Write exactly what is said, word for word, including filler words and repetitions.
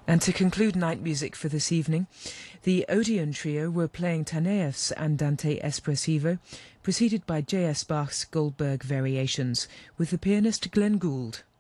And to conclude night music for this evening, the Odeon Trio were playing Taneu's Andante Espressivo, preceded by J S Bach's Goldberg Variations, with the pianist Glenn Gould.